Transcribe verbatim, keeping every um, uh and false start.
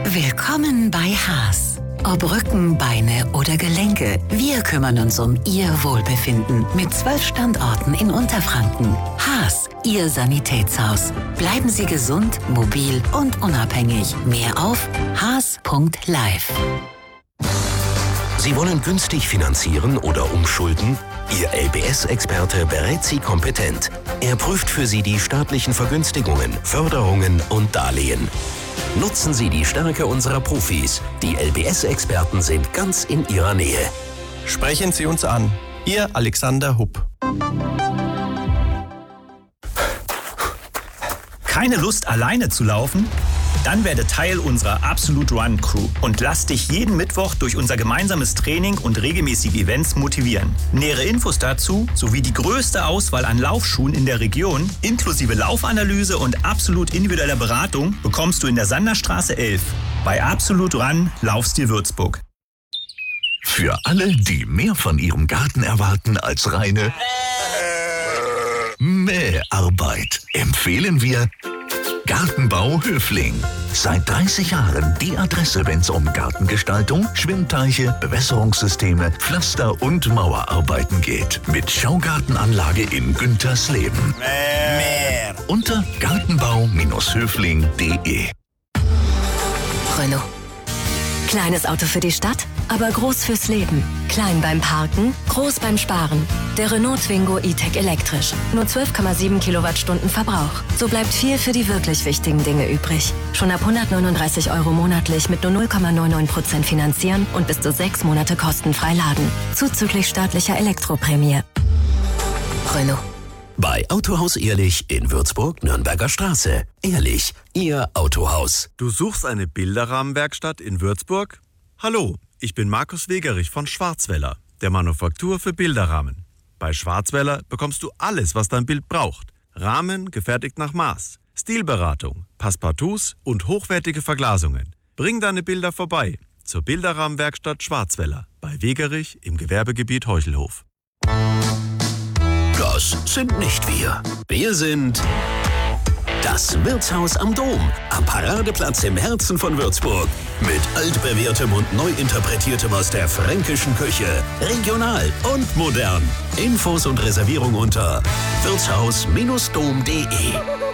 Willkommen bei Haas. Ob Rücken, Beine oder Gelenke, wir kümmern uns um Ihr Wohlbefinden mit zwölf Standorten in Unterfranken. Haas, Ihr Sanitätshaus. Bleiben Sie gesund, mobil und unabhängig. Mehr auf haas punkt live. Sie wollen günstig finanzieren oder umschulden? Ihr L B S-Experte berät Sie kompetent. Er prüft für Sie die staatlichen Vergünstigungen, Förderungen und Darlehen. Nutzen Sie die Stärke unserer Profis. Die L B S-Experten sind ganz in Ihrer Nähe. Sprechen Sie uns an. Ihr Alexander Hupp. Keine Lust, alleine zu laufen? Dann werde Teil unserer Absolute Run Crew und lass dich jeden Mittwoch durch unser gemeinsames Training und regelmäßige Events motivieren. Nähere Infos dazu sowie die größte Auswahl an Laufschuhen in der Region, inklusive Laufanalyse und absolut individueller Beratung, bekommst du in der Sanderstraße elf bei Absolute Run Laufstil Würzburg. Für alle, die mehr von ihrem Garten erwarten als reine Mäharbeit, empfehlen wir Gartenbau Höfling. Seit dreißig Jahren die Adresse, wenn es um Gartengestaltung, Schwimmteiche, Bewässerungssysteme, Pflaster- und Mauerarbeiten geht. Mit Schaugartenanlage in Güntersleben. Mehr. Unter gartenbau Höfling punkt de. Renault. Kleines Auto für die Stadt, aber groß fürs Leben. Klein beim Parken, groß beim Sparen. Der Renault Twingo E-Tech elektrisch. Nur zwölf Komma sieben Kilowattstunden Verbrauch. So bleibt viel für die wirklich wichtigen Dinge übrig. Schon ab hundertneununddreißig Euro monatlich mit nur null Komma neunundneunzig Prozent finanzieren und bis zu sechs Monate kostenfrei laden. Zuzüglich staatlicher Elektroprämie. Renault. Bei Autohaus Ehrlich in Würzburg, Nürnberger Straße. Ehrlich, Ihr Autohaus. Du suchst eine Bilderrahmenwerkstatt in Würzburg? Hallo, ich bin Markus Wegerich von Schwarzwälder, der Manufaktur für Bilderrahmen. Bei Schwarzwälder bekommst du alles, was dein Bild braucht. Rahmen gefertigt nach Maß, Stilberatung, Passepartouts und hochwertige Verglasungen. Bring deine Bilder vorbei zur Bilderrahmenwerkstatt Schwarzwälder bei Wegerich im Gewerbegebiet Heuchelhof. Das sind nicht wir. Wir sind das Wirtshaus am Dom, am Paradeplatz im Herzen von Würzburg. Mit altbewährtem und neu interpretiertem aus der fränkischen Küche. Regional und modern. Infos und Reservierung unter wirtshaus Bindestrich dom punkt de.